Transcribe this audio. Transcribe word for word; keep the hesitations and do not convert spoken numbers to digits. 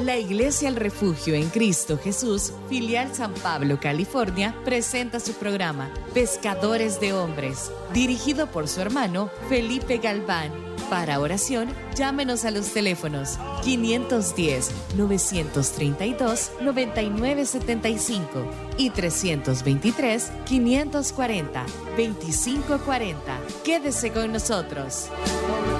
La Iglesia El Refugio en Cristo Jesús, filial San Pablo, California, presenta su programa Pescadores de Hombres, dirigido por su hermano Felipe Galván. Para oración, llámenos a los teléfonos quinientos diez, novecientos treinta y dos, noventa y nueve setenta y cinco y trescientos veintitrés, quinientos cuarenta, veinticinco cuarenta. Quédese con nosotros.